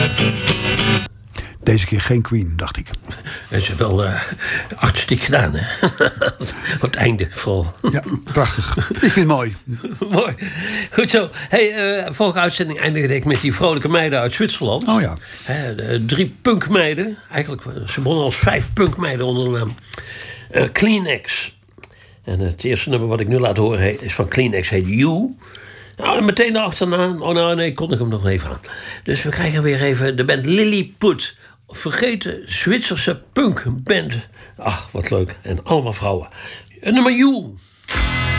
Deze keer geen Queen, dacht ik. Dat is wel artistiek gedaan, hè? Op het einde vooral. Ja, prachtig. Ik vind het mooi. Mooi. Goed zo. Hey, vorige uitzending eindigde ik met die vrolijke meiden uit Zwitserland. Oh ja. 3 punkmeiden. Eigenlijk, ze begonnen als 5 punkmeiden onder de naam Kleenex. En het eerste nummer wat ik nu laat horen is van Kleenex, heet You. Nou, en meteen daarachterna, kon ik hem nog even aan. Dus we krijgen weer even de band Lilliput. Vergeten Zwitserse punkband. Ach, wat leuk. En allemaal vrouwen. En nummer You.